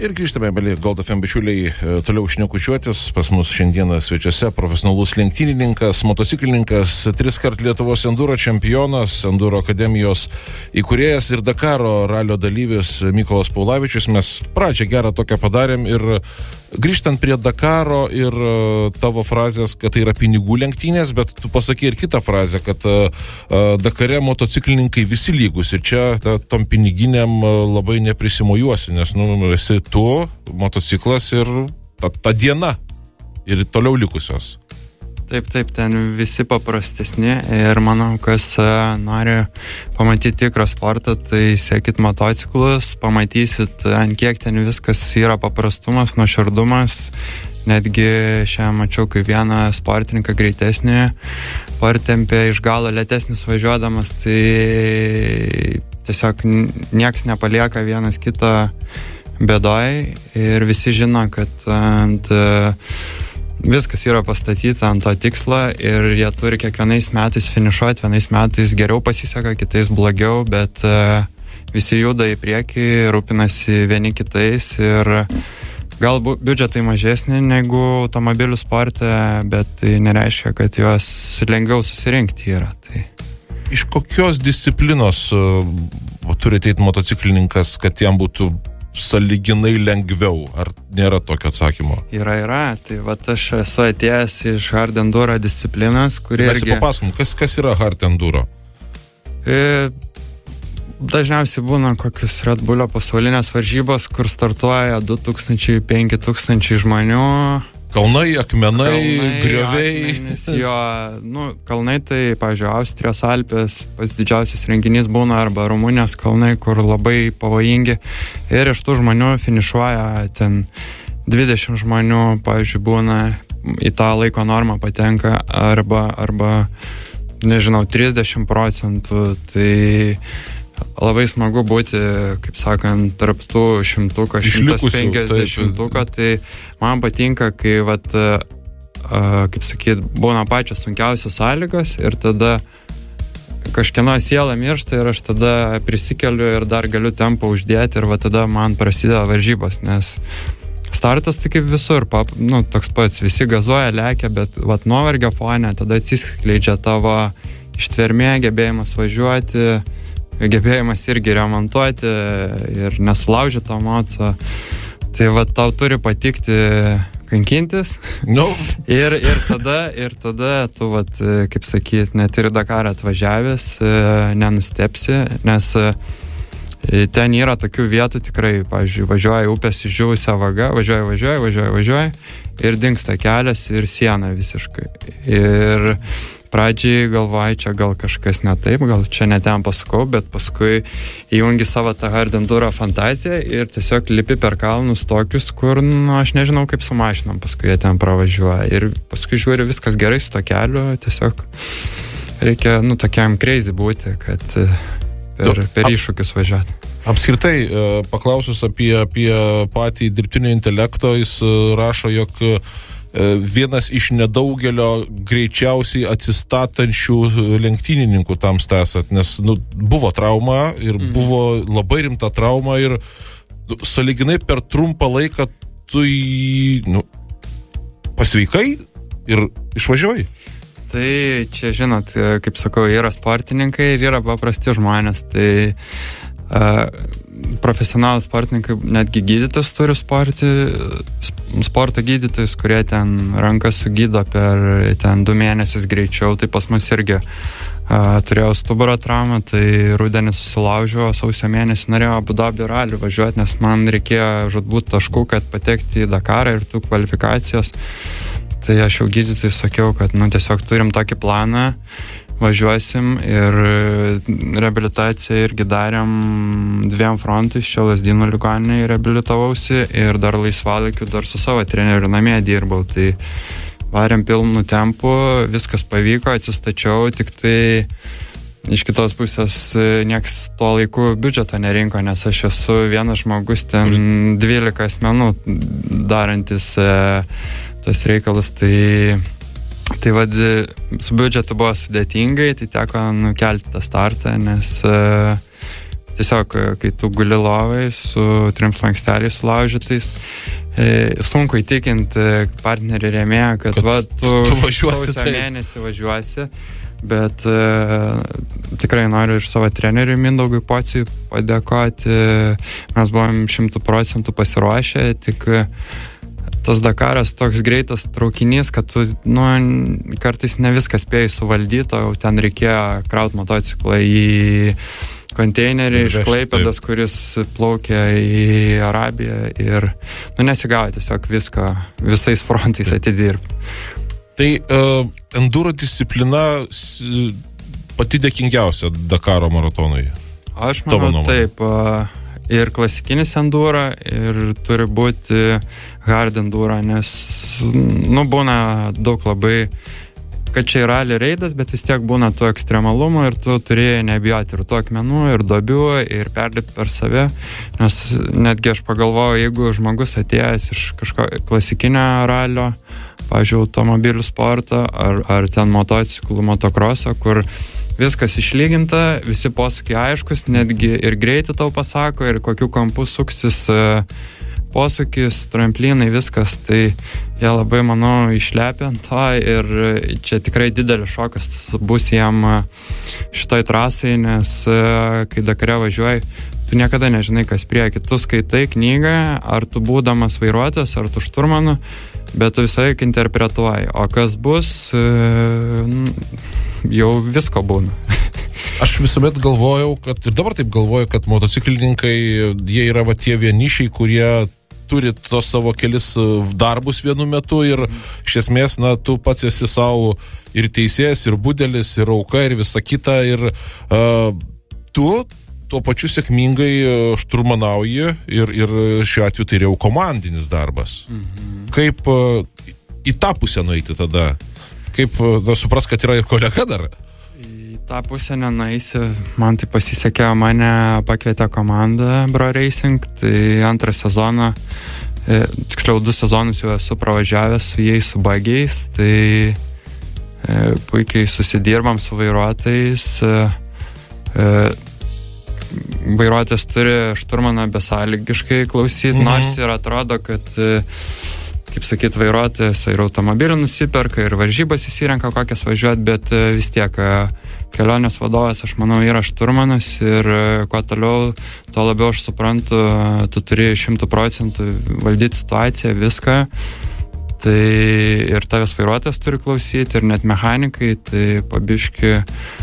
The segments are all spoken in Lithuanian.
Ir grįžtame, mėly Gold FM bičiuliai, toliau šnekučiuotis. Pas mus šiandieną svečiuose profesionalus lenktynininkas, motociklininkas, 3-kart Lietuvos enduro čempionas, enduro akademijos įkūrėjas ir Dakaro ralio dalyvis Mykolas Paulavičius. Mes pradžią gerą tokią padarėm ir grįžtant prie Dakaro ir tavo frazės, kad tai yra pinigų lenktynės, bet tu pasakei ir kitą frazę, kad Dakare motociklininkai visi lygus ir čia tom piniginiam labai neprisimojuosi, nes esi tu, motociklas ir ta diena ir toliau likusios. Taip, ten visi paprastesni ir manau, kas nori pamatyti tikrą sportą, tai sekit motociklus, pamatysit, ant kiek ten viskas yra paprastumas, nuoširdumas. Netgi šiandien mačiau, kaip vieną sportininką greitesnį partempė iš galo lėtesnis važiuodamas, tai tiesiog nieks nepalieka vienas kitą bėdoj ir visi žino, kad viskas yra pastatyta ant to tikslo ir jie turi kiekvienais metais finišuoti, vienais metais geriau pasiseka, kitais blogiau, bet visi juda į priekį, rūpinasi vieni kitais ir galbūt biudžetai mažesni negu automobilių sporte, bet tai nereiškia, kad juos lengviau susirinkti yra. Tai. Iš kokios disciplinos turi ateiti motociklininkas, kad jam būtų sąlyginai lengviau? Ar nėra tokio atsakymo? Yra. Tai vat aš esu atėjęs iš hard enduro disciplinos, kuri irgi... Mes papasakom, kas yra hard enduro? Dažniausiai būna kokius Red Bullio pasaulinės varžybos, kur startuoja 2000-5000 žmonių. Kalnai, akmenai, grioviai. Kalnai tai, pavyzdžiui, Austrijos Alpės, pats didžiausias renginys būna, arba Rumunijos kalnai, kur labai pavojingi. Ir iš tų žmonių finišuoja ten 20 žmonių, pavyzdžiui, būna, į tą laiko normą patenka, arba nežinau, 30%. Tai labai smagu būti, kaip sakant, tarp tų 150-ką, tai man patinka, kai, kaip sakyt, būna pačios sunkiausios sąlygos ir tada kažkieno siela miršta ir aš tada prisikeliu ir dar galiu tempą uždėti ir tada man prasideda varžybos, nes startas tai kaip visur, toks pats, visi gazuoja, lekia, bet nuovargio fone tada atsiskleidžia tavo ištvermė, gebėjimas važiuoti, gebėjimas irgi remontuoti ir nesulaužyti to moco. Tai tau turi patikti kankintis. Ir tada tu, kaip sakyt, net ir Dakarą atvažiavęs, nenustepsi, nes ten yra tokių vietų tikrai, pavyzdžiui, važiuoja upės išdžiūvusią vagą, važiuoja ir dingsta kelias ir siena visiškai. Ir pradžiai galvoju, čia gal kažkas ne taip, gal čia ne ten pasukau, bet paskui įjungi savo tą hard enduro fantaziją ir tiesiog lipi per kalnus tokius, kur, aš nežinau, kaip su mašinom paskui jie ten pravažiuoja. Ir paskui žiūri, viskas gerai su to keliu, tiesiog reikia, tokiam crazy būti, kad per iššūkius važiuoti. Apskritai, paklausus apie patį dirbtinio intelekto, jis rašo, jog vienas iš nedaugelio greičiausiai atsistatančių lenktynininkų tamsta esat, nes buvo trauma ir buvo labai rimta trauma ir sąlyginai per trumpą laiką tu pasveikai ir išvažiuoji. Tai čia, žinot, kaip sakau, yra sportininkai ir yra paprasti žmonės, tai profesionalūs sportininkai, netgi gydytojus turi sporto gydytojus, kurie ten rankas sugydo per 2 mėnesius greičiau, tai pas mus irgi turėjau stuburo traumą, tai rudenį susilaužiau, sausio mėnesį norėjau Abu Dabio ralį važiuoti, nes man reikėjo žudbūt taškų, kad patekti į Dakarą ir tų kvalifikacijos. Tai aš jau gydytojai sakiau, kad tiesiog turim tokį planą, važiuosim ir reabilitaciją irgi darėm 2 frontais, čia Lazdynų ligoninėje reabilitavausi ir dar laisvalaikiu dar su savo treneriu namie dirbau, tai varėm pilnu tempu, viskas pavyko, atsistačiau, tik tai iš kitos pusės nieks tuo laiku biudžeto nerinko, nes aš esu vienas žmogus, ten 12 asmenų darantis tos reikalus, tai su biudžetu buvo sudėtingai, tai teko nukelti tą startą, nes tiesiog, kai tu guli lovai su 3 slanksteliais sulaužytais, sunku įtikinti partnerį rėmėją, kad tu sausio mėnesį važiuosi, bet tikrai noriu ir savo treneriui Mindaugui Pociui padėkoti. Mes buvom 100% pasiruošę, tik tas Dakaras toks greitas traukinys, kad tu kartais ne viską spėjai suvaldyti, o ten reikėjo kraut motociklą į konteinerį iš Klaipėdos, kuris plaukia į Arabiją ir nesigavo tiesiog viską visais frontais atidirbti. Tai enduro disciplina pati dėkingiausia Dakaro maratonui? Aš manau, taip. Ir klasikinis enduro, ir turi būti hard enduro, nes būna daug labai, kad čia yra rally reidas, bet vis tiek būna tų ekstremalumų ir tu turėjai nebijoti ir tų akmenų, ir duobių, ir perlipti per save, nes netgi aš pagalvojau, jeigu žmogus atėjęs iš kažko klasikinio ralio, pavyzdžiui, automobilių sporto, ar ten motociklų, motokroso, kur viskas išlyginta, visi posūkiai aiškus, netgi ir greitį tau pasako, ir kokiu kampu suksis posūkis, tramplinai, viskas, tai jie labai, manau, išlepia ant to ir čia tikrai didelis šokas bus jam šitoj trasai, nes kai Dakare važiuoji, tu niekada nežinai, kas prieki. Tu skaitai knygą, ar tu būdamas vairuotojas, ar tu šturmanu, bet tu visą laiką interpretuoji. O kas bus, jau visko būna. Aš visuomet galvojau, ir dabar taip galvoju, kad motociklininkai, jie yra tie vienišiai, kurie turi tos savo kelis darbus vienu metu ir iš esmės, tu pats esi savo ir teisėjas, ir budelis, ir auka, ir visa kita, ir tu tuo pačiu sėkmingai šturmanauji ir šiuo atveju tai jau komandinis darbas. Kaip į tą pusę nueiti tada? Kaip supras, kad yra ir kolega dar? Į tą pusę nenueisi. Man tai pasisekė, mane pakvietė komanda Bro Racing, tai antrą sezoną, tiksliau 2 sezonus jau esu pravažiavęs su jais, su bagiais, tai puikiai susidirbam su vairuotojais. Vairuotojas turi šturmaną besąlygiškai klausyti, nors ir atrodo, kad kaip sakyt, vairuotojas ir automobilį nusiperka, ir varžybas įsirenka kokias važiuoti, bet vis tiek kelionės vadovas, aš manau, yra šturmanas ir kuo toliau, tuo labiau aš suprantu, tu turi 100% valdyti situaciją, viską, tai ir tavęs vairuotojas turi klausyti, ir net mechanikai, tai pabiški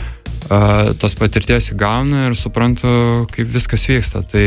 tos patirties įgauna ir suprantu, kaip viskas vyksta, tai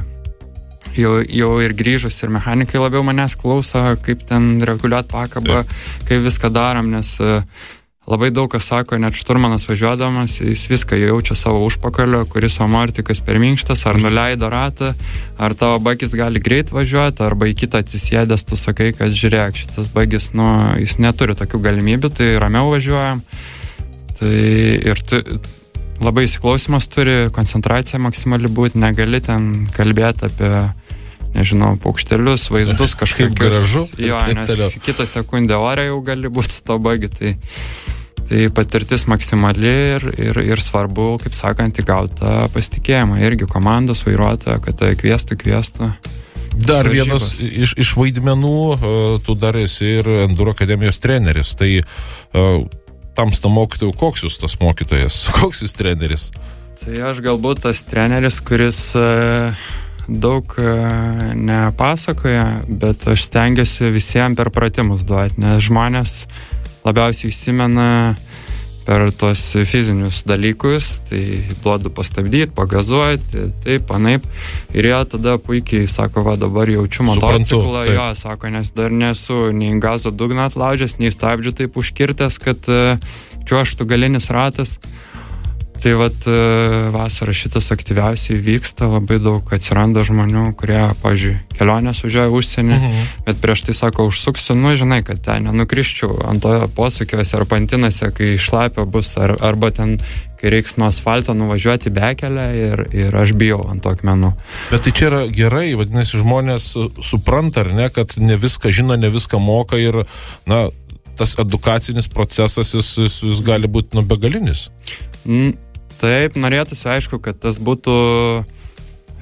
jau ir grįžus ir mechanikai labiau manęs klauso, kaip ten reguliuot pakabą, kaip viską darom, nes labai daug kas sako, net šturmanas važiuodamas, jis viską jaučia savo užpakalio, kuris amortikas per minkštas, ar nuleido ratą, ar tavo bagis gali greit važiuoti, arba į kitą atsisėdęs tu sakai, kad žiūrėk, šitas bagis, jis neturi tokių galimybių, tai ramiau važiuojam. Tai ir labai įsiklausimas turi, koncentracija maksimali būti, negali ten kalbėti apie, nežinau, paukštelius, vaizdus kažkaip gražu. Jo, nes kitą sekundę ore jau gali būti su to bagi, tai patirtis maksimali ir svarbu, kaip sakant, įgauti pasitikėjimą. Irgi komandos vairuotojo, kad tai kviestų. Dar vienas iš vaidmenų, tu dar esi ir Enduro akademijos treneris, tai tamsta mokytojų, koks jūs tas mokytojas, koks jūs treneris? Tai aš galbūt tas treneris, kuris daug nepasakoja, bet aš stengiuosi visiems per pratimus duoti, nes žmonės labiausiai įsimena per tos fizinius dalykus, tai duodu pastabdyti, pagazuoti, taip, panaip, ir jie tada puikiai sako, va dabar jaučiu motociklą, jo, sako, nes dar nesu nei gazo dugną atlaužęs, nei stabdžių taip užkirtęs, kad čiuožtų galinis ratas. Tai vat vasarą šitas aktyviausiai vyksta, labai daug atsiranda žmonių, kurie, pavyzdžiui, kelionės važiuoja užsienį, bet prieš tai sako, užsuksiu, žinai, kad ten nenukriščiau ant to posūkiuose ar pantinose, kai šlapio bus, arba ten, kai reiks nuo asfalto nuvažiuoti bekelę ir aš bijau ant to akmenų. Bet tai čia yra gerai, vadinasi, žmonės supranta, ar ne, kad ne viską žino, ne viską moka ir, tas edukacinis procesas, jis gali būti begalinis. Taip, norėtųsi, aišku, kad tas būtų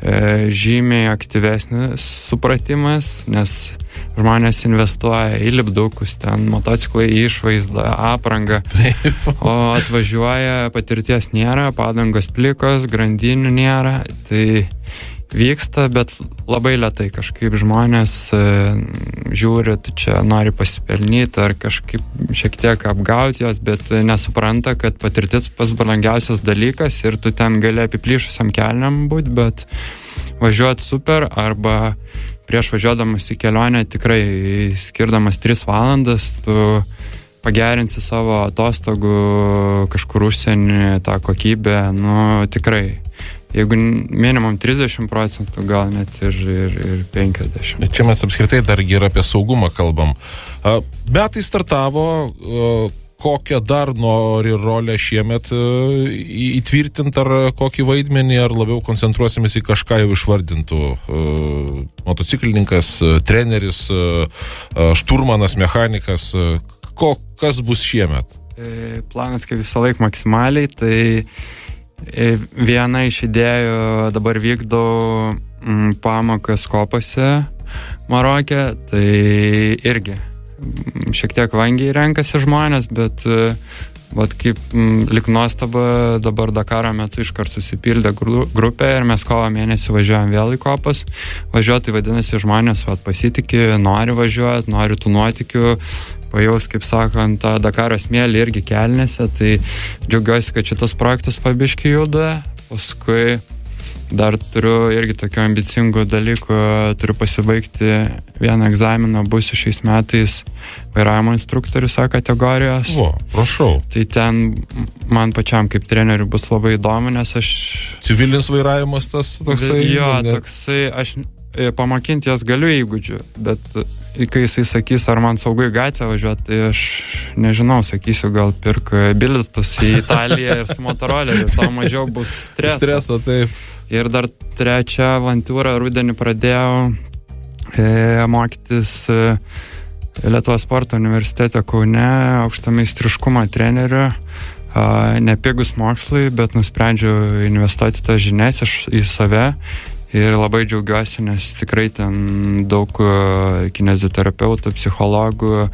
žymiai aktyvesnis supratimas, nes žmonės investuoja į lipdukus, ten motociklai, išvaizdą, aprangą, o atvažiuoja, patirties nėra, padangos plikos, grandinių nėra, tai vyksta, bet labai lėtai kažkaip žmonės žiūri, tu čia nori pasipelnyti ar kažkaip šiek tiek apgauti jos, bet nesupranta, kad patirtis pats brangiausias dalykas ir tu ten gali apiplyšusiam kelniam būti, bet važiuoti super arba prieš važiuodamas į kelionę tikrai skirdamas 3 valandas tu pagerinsi savo atostogų kažkur užsienį, tą kokybę, tikrai. Jeigu minimum 30%, gal net ir 50%. Čia mes apskritai dargi ir apie saugumą kalbam. Metai startavo, kokią dar nori rolę šiemet įtvirtinti, ar kokį vaidmenį, ar labiau koncentruosimės į kažką jau išvardintų? Motociklininkas, treneris, šturmanas, mechanikas, kas bus šiemet? Planas kaip visą laiką maksimaliai, tai viena iš idėjų dabar vykdau pamokas kopose Maroke, tai irgi šiek tiek vangiai renkasi žmonės, bet vat kaip lik nuostaba dabar Dakaro metu iškart susipildė grupė ir mes kovo mėnesį važiuojam vėl į kopas. Važiuoti vadinasi žmonės pasitikė, nori važiuoti, nori tų nuotykių, pajaus, kaip sakant, tą Dakaro smėlį irgi kelnėse, tai džiaugiuosi, kad šitas projektas pabiški juda. Paskui dar turiu irgi tokių ambicingų dalykų, turiu pasibaigti vieną egzaminą, būsiu šiais metais vairavimo instruktorius A kategorijos. Prašau. Tai ten man pačiam kaip treneriui bus labai įdomu, nes aš... Civilinis vairavimas tas toksai? Jo, toksai, aš pamokinti jos galiu įgūdžių, bet kai jisai sakys, ar man saugu į gatvę važiuoti, tai aš nežinau, sakysiu, gal pirk bilietus į Italiją ir su motoroleriu, to mažiau bus streso. Taip. Ir dar 3 avantūrą rudenį pradėjau mokytis Lietuvos sporto universitete Kaune, aukštameistriškumo treneriu. Nepigus mokslai, bet nusprendžiau investuoti tas žinias į save. Ir labai džiaugiuosi, nes tikrai ten daug kineziterapeutų, psichologų,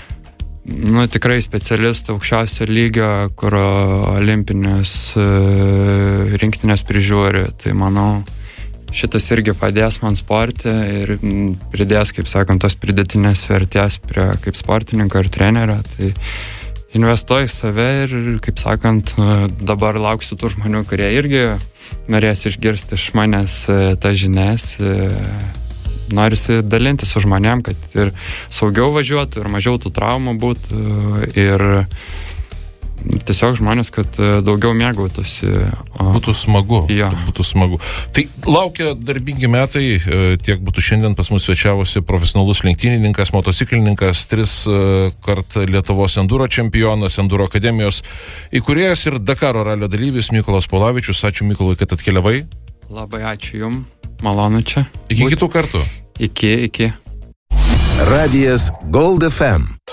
tikrai specialistų aukščiausio lygio, kur olimpinės rinktinės prižiūri. Tai manau, šitas irgi padės man sporte ir pridės, kaip sakant, tos pridėtinės vertės prie kaip sportininko ir trenerio. Tai investuoju į save ir, kaip sakant, dabar lauksiu tų žmonių, kurie irgi norės išgirsti iš manęs tas žinias. Norisi dalinti su žmonėm, kad ir saugiau važiuotų, ir mažiau tų traumų būtų, ir tiesiog žmonės, kad daugiau mėgautųsi. Būtų smagu. Ja. Būtų smagu. Tai laukia darbingi metai, tiek būtų šiandien pas mus svečiavosi profesionalus lenktynininkas, motociklininkas, 3 kart Lietuvos enduro čempionas, enduro akademijos įkūrėjas ir Dakaro ralio dalyvis Mykolas Polavičius. Ačiū Mykolui, kad atkeliavai. Labai ačiū Jum, malonu čia. Iki kitų kartų. Iki. Radijas Gold FM.